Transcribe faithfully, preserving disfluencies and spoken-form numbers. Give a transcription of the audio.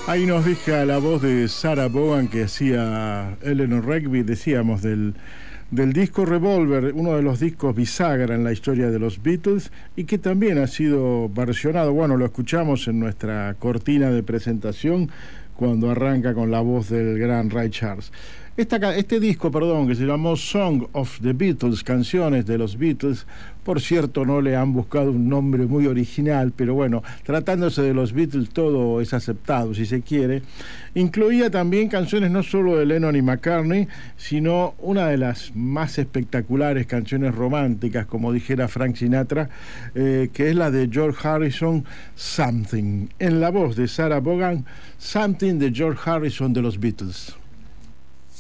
Ahí nos deja la voz de Sarah Vaughan que hacía Eleanor Rigby, decíamos, del, del disco Revolver, uno de los discos bisagra en la historia de los Beatles y que también ha sido versionado. Bueno, lo escuchamos en nuestra cortina de presentación cuando arranca con la voz del gran Ray Charles. Esta, este disco, perdón, que se llamó Song of the Beatles, canciones de los Beatles, por cierto no le han buscado un nombre muy original, pero bueno, tratándose de los Beatles todo es aceptado si se quiere, incluía también canciones no solo de Lennon y McCartney, sino una de las más espectaculares canciones románticas, como dijera Frank Sinatra, eh, que es la de George Harrison, Something, en la voz de Sarah Vaughan, Something de George Harrison de los Beatles.